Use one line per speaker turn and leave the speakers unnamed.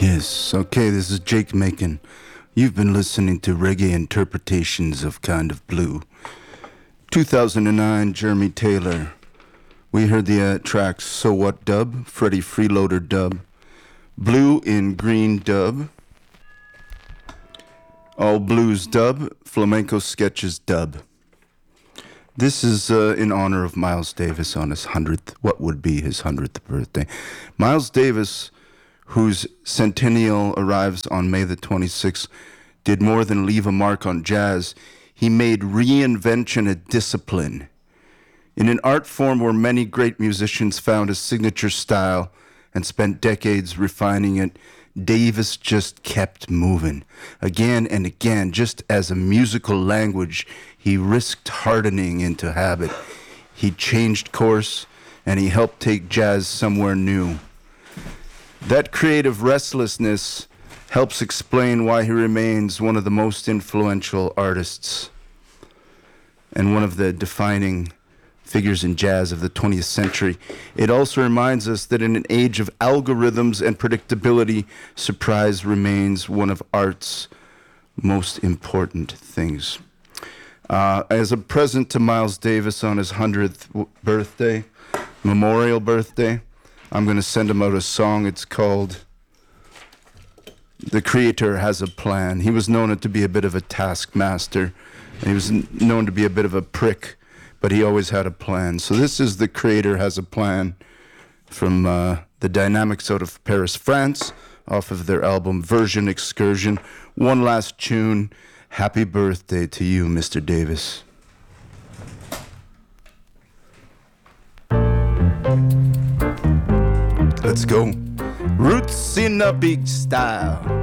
Yes, okay, this is Jake Macon. You've been listening to reggae interpretations of Kind of Blue. 2009, Jeremy Taylor. We heard the tracks So What Dub, Freddie Freeloader Dub, Blue in Green Dub, All Blues Dub, Flamenco Sketches Dub. This is in honor of Miles Davis on his 100th, what would be his 100th birthday. Miles Davis, whose centennial arrives on May the 26th, did more than leave a mark on jazz. He made reinvention a discipline. In an art form where many great musicians found a signature style and spent decades refining it, Davis just kept moving. Again and again, just as a musical language, he risked hardening into habit. He changed course, and he helped take jazz somewhere new. That creative restlessness helps explain why he remains one of the most influential artists and one of the defining figures in jazz of the 20th century. It also reminds us that in an age of algorithms and predictability, surprise remains one of art's most important things. As a present to Miles Davis on his 100th birthday, memorial birthday, I'm going to send him out a song. It's called The Creator Has a Plan. He was known to be a bit of a taskmaster, and he was known to be a bit of a prick, but he always had a plan. So this is The Creator Has a Plan from the Dynamics out of Paris, France, off of their album Version Excursion. One last tune. Happy birthday to you, Mr. Davis. Let's go. Roots in a big style.